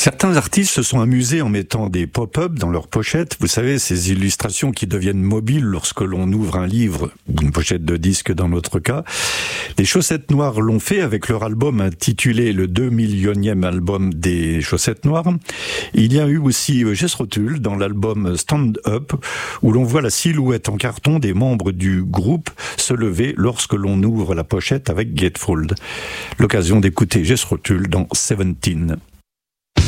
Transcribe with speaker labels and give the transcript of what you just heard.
Speaker 1: Certains artistes se sont amusés en mettant des pop-up dans leurs pochettes. Vous savez, ces illustrations qui deviennent mobiles lorsque l'on ouvre un livre ou une pochette de disque dans notre cas. Les Chaussettes Noires l'ont fait avec leur album intitulé le 2 millionième album des Chaussettes Noires. Il y a eu aussi Jethro Tull dans l'album Stand Up où l'on voit la silhouette en carton des membres du groupe se lever lorsque l'on ouvre la pochette avec Gatefold. L'occasion d'écouter Jethro Tull dans 17.